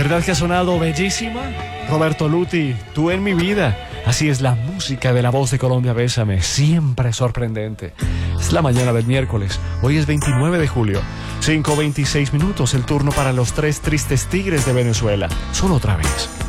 ¿Verdad que ha sonado bellísima? Roberto Luti, tú en mi vida. Así es la música de La Voz de Colombia, Bésame, siempre sorprendente. Es la mañana del miércoles, hoy es 29 de julio. 5:26 minutos, el turno para los tres tristes tigres de Venezuela. Solo otra vez.